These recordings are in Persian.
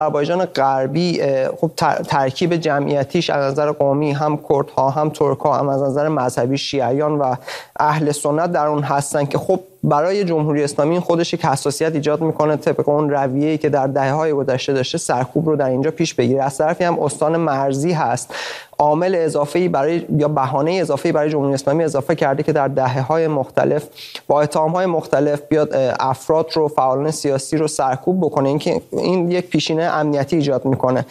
آذربایجان غربی خب ترکیب جمعیتیش از نظر قومی هم کردها هم ترک‌ها هم از نظر مذهبی شیعیان و اهل سنت در اون هستن که خب برای جمهوری اسلامی خودش یک حساسیت ایجاد میکنه طبق اون رویه‌ای که در دهه‌های گذشته داشته سرکوب رو در اینجا پیش بگیره. از طرفی هم استان مرزی هست، عامل اضافه‌ای برای یا بهانه اضافه‌ای برای جمهوری اسلامی اضافه کرده که در دهه‌های مختلف با اتهام‌های مختلف بیاد افراد رو، فعالان سیاسی رو سرکوب بکنه. این یک پیشینه امنیتی ایجاد میکنه.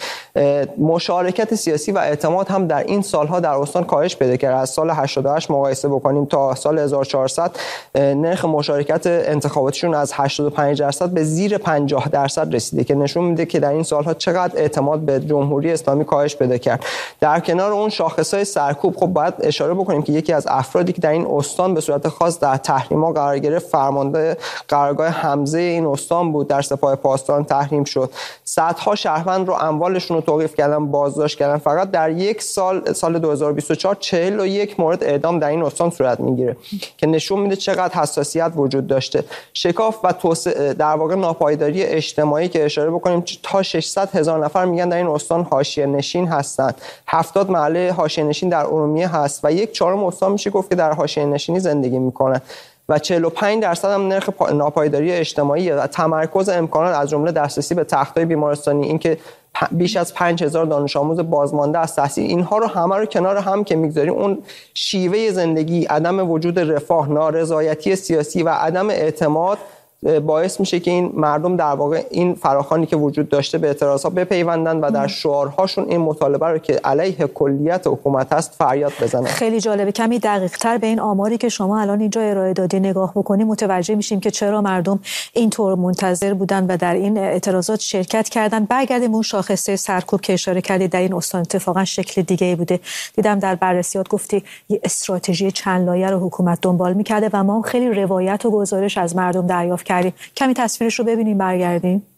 مشارکت سیاسی و اعتماد هم در این سالها در استان کاهش پیدا کرده. از سال 88 مقایسه بکنیم تا سال 1400 نرخ مشارکت انتخاباتیشون از 85% به زیر 50% رسیده که نشون میده که در این سالها چقدر اعتماد به جمهوری اسلامی کاهش پیدا کرد. در کنار اون شاخص‌های سرکوب خب باید اشاره بکنیم که یکی از افرادی که در این استان به صورت خاص در تحریم‌ها قرار گرفت فرمانده قرارگاه حمزه این استان بود، در سپاه پاسداران تحریم شد. صدها شهروند رو اموالشون رو توقیف کردن، بازداشت کردن. فقط در یک سال 2024 41 مورد اعدام در این استان صورت میگیره که نشون میده چقدر حساسیت وجود داشته. شکاف و در واقع ناپایداری اجتماعی که اشاره بکنیم تا 600,000 نفر میگن در این استان حاشیه نشین هستند. 70 محله حاشیه نشین در ارومیه هست و 1/4 استان میشه گفت که در حاشیه نشینی زندگی میکنه و 45% هم نرخ ناپایداری اجتماعی و تمرکز امکانات از جمله دسترسی به تخت‌های بیمارستانی، اینکه بیش از 5000 دانش آموز بازمانده از تحصیل، اینها رو همه رو کنار هم که میگذاریم اون شیوه زندگی، عدم وجود رفاه، نارضایتی سیاسی و عدم اعتماد باعث میشه که این مردم در واقع این فراخوانی که وجود داشته به اعتراضات بپیوندن و در شعارهاشون این مطالبه رو که علیه کلیت حکومت هست فریاد بزنن. خیلی جالبه. کمی دقیق‌تر به این آماری که شما الان اینجا ارائه دادی نگاه بکنیم متوجه میشیم که چرا مردم اینطور منتظر بودن و در این اعتراضات شرکت کردن. برگردیم اون شاخصه سرکوب که اشاره کردی در این استان اتفاقا شکل دیگه‌ای بوده. دیدم در بررسیات گفتی یه استراتژی چند لایه رو حکومت دنبال می‌کرده و ما خیلی روایت و گزارش از مردم دریافت کردیم. کمی تصویرش رو ببینیم برگردیم.